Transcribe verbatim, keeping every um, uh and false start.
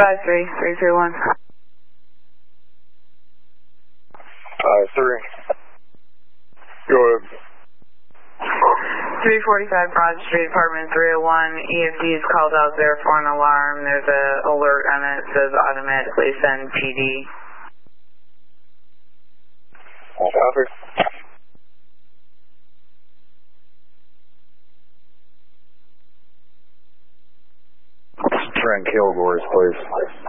five three, three three one. Five three. Go ahead. three forty-five Broad Street, apartment three oh one. E F D is called out there for an alarm. There's a alert on it. It says automatically send P D. Copy. Trent Kilgore's place.